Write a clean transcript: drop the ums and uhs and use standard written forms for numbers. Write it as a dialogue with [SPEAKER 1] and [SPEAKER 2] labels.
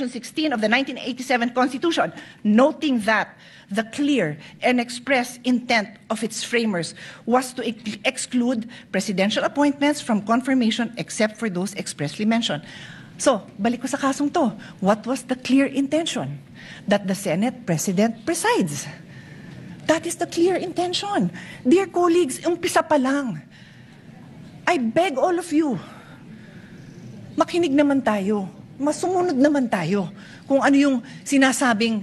[SPEAKER 1] Section 16 of the 1987 Constitution, noting that the clear and express intent of its framers was to exclude presidential appointments from confirmation except for those expressly mentioned. So, balik ko sa kasong to. What was the clear intention? That the Senate President presides. That is the clear intention. Dear colleagues, umpisa pa lang. I beg all of you, makinig naman tayo, masumunod naman tayo kung ano yung sinasabing